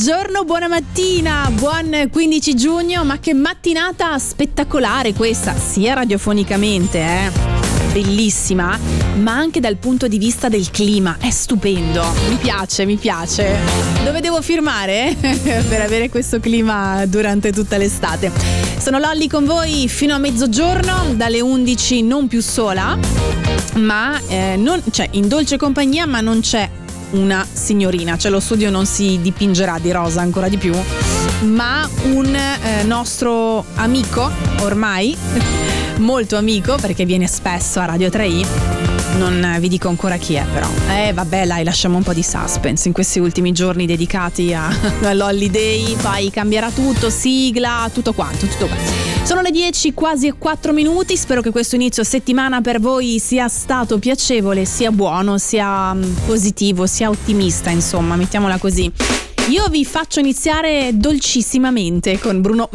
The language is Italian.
Buongiorno, buona mattina, buon 15 giugno, ma che mattinata spettacolare questa, sia radiofonicamente, bellissima, ma anche dal punto di vista del clima, è stupendo, mi piace. Dove devo firmare per avere questo clima durante tutta l'estate? Sono Lolli con voi fino a mezzogiorno, dalle 11 non più sola, ma in dolce compagnia, ma non c'è una signorina, cioè lo studio non si dipingerà di rosa ancora di più, ma un nostro amico ormai molto amico, perché viene spesso a Radio 3i. Non vi dico ancora chi è, però vabbè, dai, lasciamo un po' di suspense in questi ultimi giorni dedicati all'holiday. Poi cambierà tutto, sigla, tutto quanto. Sono le 10, quasi 4 minuti. Spero che questo inizio settimana per voi sia stato piacevole, sia buono, sia positivo, sia ottimista, insomma, mettiamola così. Io vi faccio iniziare dolcissimamente con Bruno